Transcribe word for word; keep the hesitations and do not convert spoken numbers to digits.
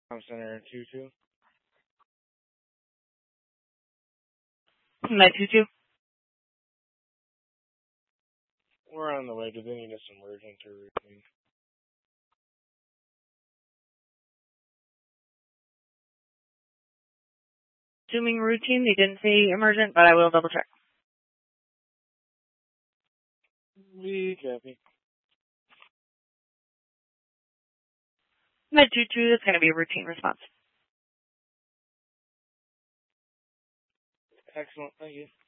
Com Center two two. Med two two. We're on the way. Do they need us emergent or routine? Assuming routine, they didn't say emergent, but I will double check. Be copy. Med two two, that's going to be a routine response. Excellent. Thank you.